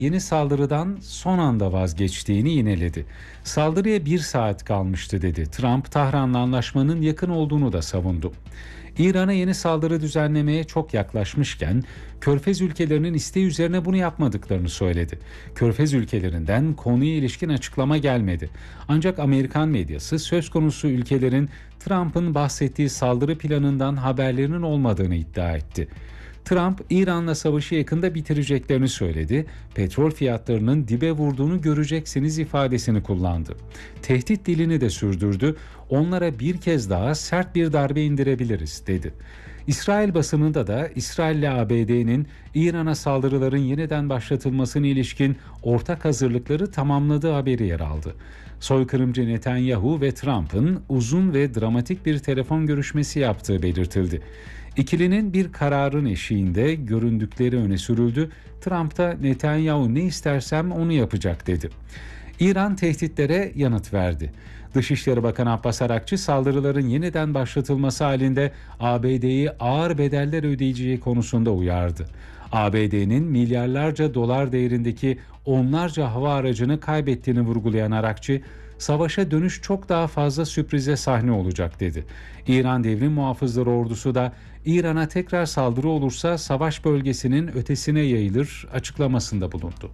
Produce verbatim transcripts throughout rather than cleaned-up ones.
yeni saldırıdan son anda vazgeçtiğini yineledi. Saldırıya bir saat kalmıştı dedi. Trump, Tahran'la anlaşmanın yakın olduğunu da savundu. İran'a yeni saldırı düzenlemeye çok yaklaşmışken Körfez ülkelerinin isteği üzerine bunu yapmadıklarını söyledi. Körfez ülkelerinden konuya ilişkin açıklama gelmedi. Ancak Amerikan medyası söz konusu ülkelerin Trump'ın bahsettiği saldırı planından haberlerinin olmadığını iddia etti. Trump, İran'la savaşı yakında bitireceklerini söyledi. Petrol fiyatlarının dibe vurduğunu göreceksiniz ifadesini kullandı. Tehdit dilini de sürdürdü. Onlara bir kez daha sert bir darbe indirebiliriz dedi. İsrail basınında da İsrail ile A B D'nin İran'a saldırıların yeniden başlatılmasına ilişkin ortak hazırlıkları tamamladığı haberi yer aldı. Soykırımcı Netanyahu ve Trump'ın uzun ve dramatik bir telefon görüşmesi yaptığı belirtildi. İkilinin bir kararın eşiğinde göründükleri öne sürüldü. Trump da Netanyahu ne istersem onu yapacak dedi. İran tehditlere yanıt verdi. Dışişleri Bakanı Abbas Arakçı saldırıların yeniden başlatılması halinde A B D'yi ağır bedeller ödeyeceği konusunda uyardı. A B D'nin milyarlarca dolar değerindeki onlarca hava aracını kaybettiğini vurgulayan Arakçı, savaşa dönüş çok daha fazla sürprize sahne olacak dedi. İran Devrim Muhafızları Ordusu da İran'a tekrar saldırı olursa savaş bölgesinin ötesine yayılır açıklamasında bulundu.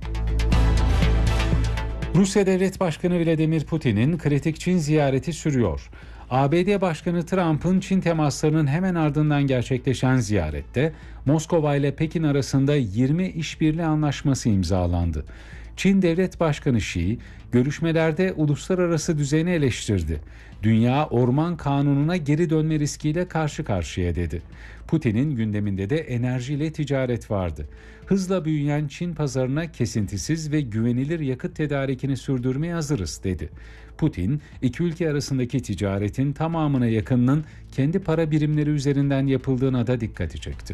Rusya Devlet Başkanı Vladimir Putin'in kritik Çin ziyareti sürüyor. A B D Başkanı Trump'ın Çin temaslarının hemen ardından gerçekleşen ziyarette Moskova ile Pekin arasında yirmi işbirliği anlaşması imzalandı. Çin Devlet Başkanı Xi, görüşmelerde uluslararası düzeni eleştirdi. Dünya orman kanununa geri dönme riskiyle karşı karşıya dedi. Putin'in gündeminde de enerjiyle ticaret vardı. Hızla büyüyen Çin pazarına kesintisiz ve güvenilir yakıt tedarikini sürdürmeye hazırız dedi. Putin, iki ülke arasındaki ticaretin tamamına yakınının kendi para birimleri üzerinden yapıldığına da dikkati çekti.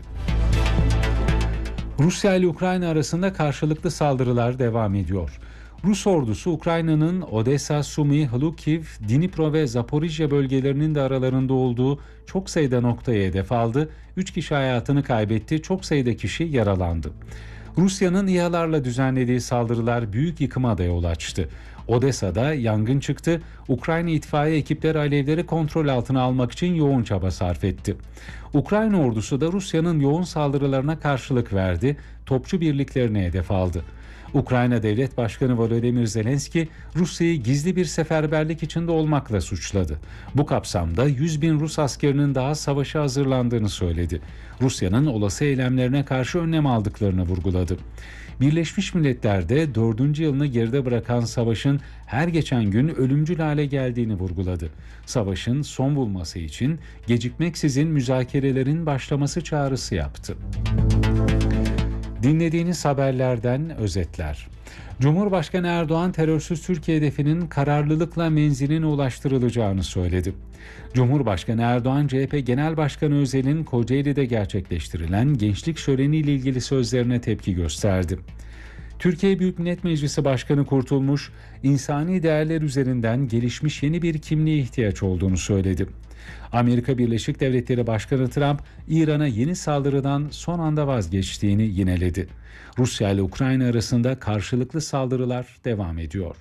Rusya ile Ukrayna arasında karşılıklı saldırılar devam ediyor. Rus ordusu Ukrayna'nın Odessa, Sumy, Hlukhiv, Dnipro ve Zaporijya bölgelerinin de aralarında olduğu çok sayıda noktaya hedef aldı. Üç kişi hayatını kaybetti, çok sayıda kişi yaralandı. Rusya'nın İHA'larla düzenlediği saldırılar büyük yıkıma da yol açtı. Odessa'da yangın çıktı. Ukrayna itfaiye ekipleri alevleri kontrol altına almak için yoğun çaba sarf etti. Ukrayna ordusu da Rusya'nın yoğun saldırılarına karşılık verdi. Topçu birliklerine hedef aldı. Ukrayna Devlet Başkanı Volodymyr Zelenski, Rusya'yı gizli bir seferberlik içinde olmakla suçladı. Bu kapsamda yüz bin Rus askerinin daha savaşa hazırlandığını söyledi. Rusya'nın olası eylemlerine karşı önlem aldıklarını vurguladı. Birleşmiş Milletler'de dördüncü yılını geride bırakan savaşın her geçen gün ölümcül hale geldiğini vurguladı. Savaşın son bulması için gecikmeksizin müzakerelerin başlaması çağrısı yaptı. Dinlediğiniz haberlerden özetler. Cumhurbaşkanı Erdoğan terörsüz Türkiye hedefinin kararlılıkla menziline ulaştırılacağını söyledi. Cumhurbaşkanı Erdoğan, C H P Genel Başkanı Özel'in Kocaeli'de gerçekleştirilen gençlik şöleniyle ilgili sözlerine tepki gösterdi. Türkiye Büyük Millet Meclisi Başkanı Kurtulmuş, insani değerler üzerinden gelişmiş yeni bir kimliğe ihtiyaç olduğunu söyledi. Amerika Birleşik Devletleri Başkanı Trump, İran'a yeni saldırıdan son anda vazgeçtiğini yineledi. Rusya ile Ukrayna arasında karşılıklı saldırılar devam ediyor.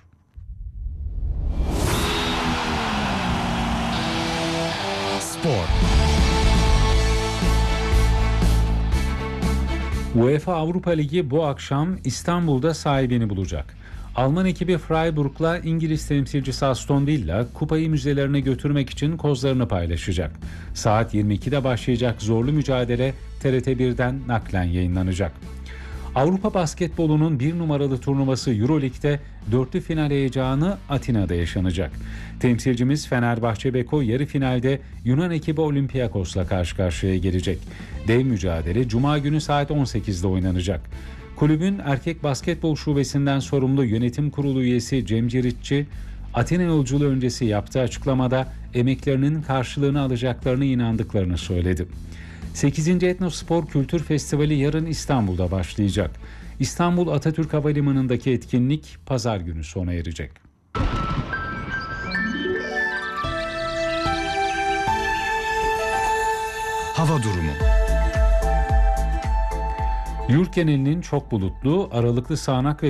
Spor. UEFA Avrupa Ligi bu akşam İstanbul'da sahibini bulacak. Alman ekibi Freiburg'la İngiliz temsilcisi Aston Villa kupayı müzelerine götürmek için kozlarını paylaşacak. Saat yirmi ikide başlayacak zorlu mücadele T R T birden naklen yayınlanacak. Avrupa basketbolunun bir numaralı turnuvası Euroleague'de dörtlü final heyecanı Atina'da yaşanacak. Temsilcimiz Fenerbahçe Beko yarı finalde Yunan ekibi Olympiakos'la karşı karşıya gelecek. Dev mücadele Cuma günü saat on sekizde oynanacak. Kulübün erkek basketbol şubesinden sorumlu yönetim kurulu üyesi Cem Ciritçi, Atina yolculuğu öncesi yaptığı açıklamada emeklerinin karşılığını alacaklarına inandıklarını söyledi. sekizinci Etnospor Kültür Festivali yarın İstanbul'da başlayacak. İstanbul Atatürk Havalimanı'ndaki etkinlik pazar günü sona erecek. Hava durumu. Yurt genelinin çok bulutlu, aralıklı sağanak ve